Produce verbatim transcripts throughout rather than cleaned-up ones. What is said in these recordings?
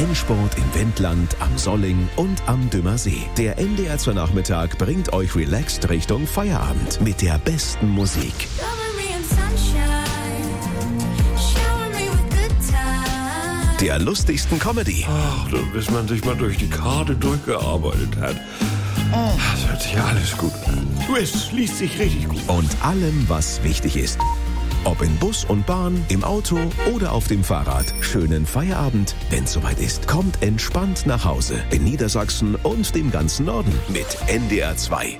Endspurt im Wendland, am Solling und am Dümmer See. Der N D R zwei Nachmittag bringt euch relaxed Richtung Feierabend mit der besten Musik. Der lustigsten Comedy. Ach, bis man sich mal durch die Karte durchgearbeitet hat. Das hört sich ja alles gut an. Es liest sich richtig gut. Und allem, was wichtig ist. Ob in Bus und Bahn, im Auto oder auf dem Fahrrad. Schönen Feierabend, wenn's soweit ist. Kommt entspannt nach Hause in Niedersachsen und dem ganzen Norden mit N D R zwei.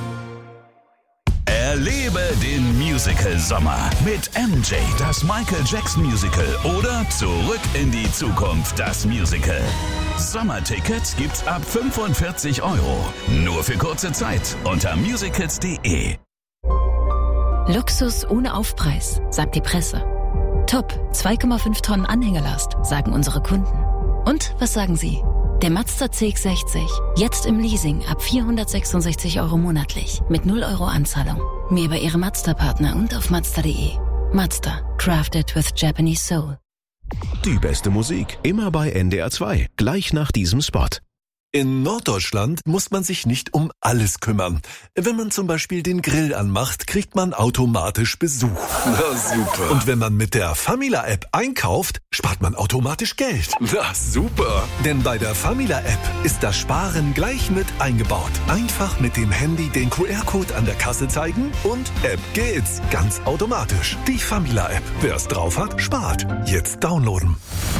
Erlebe den Musical-Sommer mit M J, das Michael Jackson Musical oder Zurück in die Zukunft, das Musical. Sommertickets gibt's ab fünfundvierzig Euro. Nur für kurze Zeit unter musicals punkt de. Luxus ohne Aufpreis, sagt die Presse. Top, zwei Komma fünf Tonnen Anhängerlast, sagen unsere Kunden. Und was sagen Sie? Der Mazda C X sechzig, jetzt im Leasing ab vierhundertsechsundsechzig Euro monatlich, mit null Euro Anzahlung. Mehr bei Ihrem Mazda-Partner und auf mazda punkt de. Mazda, crafted with Japanese soul. Die beste Musik, immer bei N D R zwei, gleich nach diesem Spot. In Norddeutschland muss man sich nicht um alles kümmern. Wenn man zum Beispiel den Grill anmacht, kriegt man automatisch Besuch. Na super. Und wenn man mit der Famila-App einkauft, spart man automatisch Geld. Na super. Denn bei der Famila-App ist das Sparen gleich mit eingebaut. Einfach mit dem Handy den Q R-Code an der Kasse zeigen und App geht's. Ganz automatisch. Die Famila-App. Wer es drauf hat, spart. Jetzt downloaden.